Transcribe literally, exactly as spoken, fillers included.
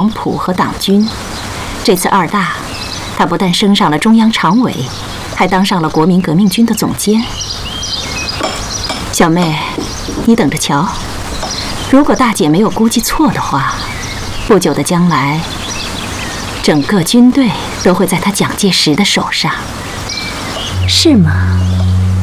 谱和党军。这次二大，他不但升上了中央常委，还当上了国民革命军的总监。小妹，你等着瞧，如果大姐没有估计错的话，不久的将来，整个军队都会在他蒋介石的手上。 是吗？